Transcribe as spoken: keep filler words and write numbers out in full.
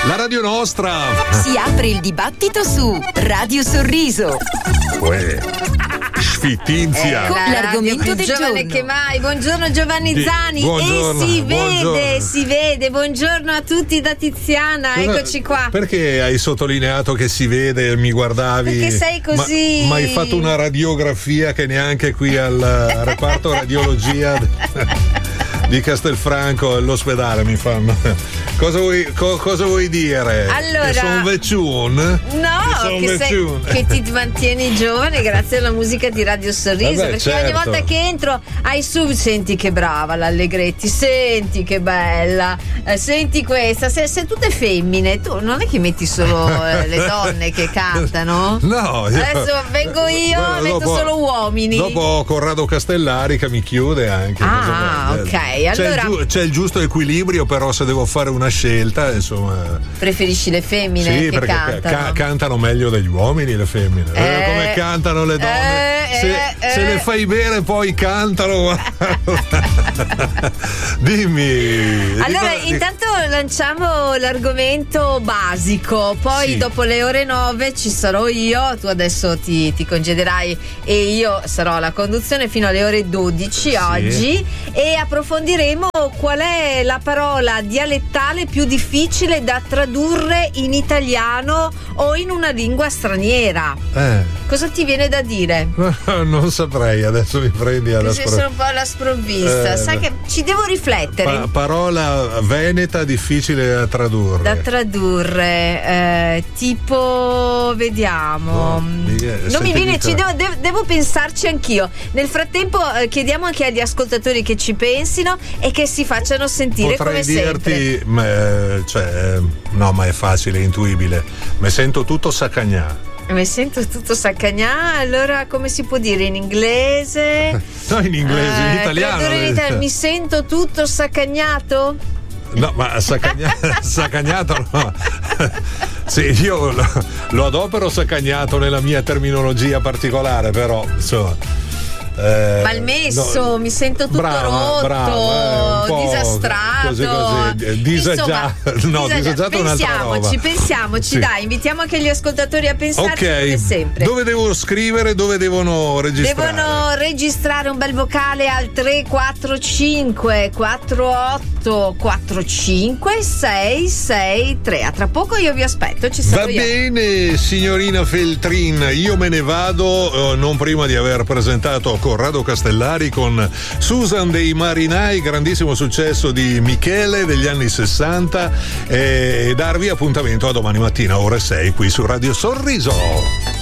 La radio nostra. Si apre il dibattito su Radio Sorriso. Uè. Sfittizia. Ecco l'argomento più del giovane giorno. che mai. Buongiorno Giovanni Di- Zani. buongiorno, e si buongiorno. vede, si vede. Buongiorno a tutti da Tiziana. Eccoci qua. Perché hai sottolineato che si vede e mi guardavi? Perché sei così- Ma hai fatto una radiografia che neanche qui al reparto radiologia di Castelfranco all'ospedale mi fanno. Cosa vuoi, co- cosa vuoi dire? Allora- Che sono vecchione? No, che, sei, che ti mantieni giovane grazie alla musica di Radio Sorriso. Vabbè, perché certo. ogni volta che entro ai sub senti che brava l'Allegretti, senti che bella, eh, senti questa. Se, se tutte femmine, tu non è che metti solo eh, le donne che cantano? No, io- Adesso vengo io, Guarda, metto dopo- solo uomini. Dopo Corrado Castellari che mi chiude anche. Ah, Cosa- ok, C'è, allora- il giu- c'è il giusto equilibrio, però se devo fare una scelta, insomma. Preferisci le femmine Sì, che perché cantano? ca- cantano meglio degli uomini le femmine. Eh, Eh, come cantano le donne. eh, se, eh, se eh. le fai bene poi cantano. Dimmi. Allora, di cosa- intanto lanciamo l'argomento basico, poi Sì. dopo le ore nove ci sarò io, tu adesso ti, ti congederai e io sarò alla conduzione fino alle ore dodici Sì. oggi e approfondiremo qual è la parola dialettale più difficile da tradurre in italiano o in una lingua straniera. Eh, Cosa ti viene da dire? non saprei, adesso mi prendi alla Così sono un po' alla sprovvista, Eh, sai che ci devo riflettere. Pa- parola veneta difficile da tradurre. Da tradurre, eh, tipo, vediamo. No, mi- eh, non mi senti viene, di ci te. devo, devo- devo pensarci anch'io. Nel frattempo, eh, chiediamo anche agli ascoltatori che ci pensino e che si facciano sentire Potrei come sempre. dirti, ma, eh, cioè, no, ma è facile, è intuibile. Mi sento tutto saccagnà. Mi sento tutto saccagnà, allora come si può dire in inglese? No, in inglese, in Eh, italiano. tradurre in italiano, mi sento tutto saccagnato? No, ma saccagna- saccagnato no. Sì, io lo, lo adopero saccagnato nella mia terminologia particolare, però insomma. Eh, Malmesso, no, mi sento tutto brava, rotto, brava, eh, un po' disastrato, così, così, disagia- no, disagiato è un'altra pensiamoci, roba. pensiamoci, Sì. dai, invitiamo anche gli ascoltatori a pensarci come Ok, sempre. dove devo scrivere, dove devono registrare? Devono registrare un bel vocale al tre quattro cinque quattro otto quattro cinque sei sei tre. A tra poco io vi aspetto, ci sarò Va io. bene, signorina Feltrin, io me ne vado, eh, non prima di aver presentato Corrado Castellari con Susan dei Marinai, grandissimo successo di Michele degli anni sessanta, e darvi appuntamento a domani mattina ore sei qui su Radio Sorriso.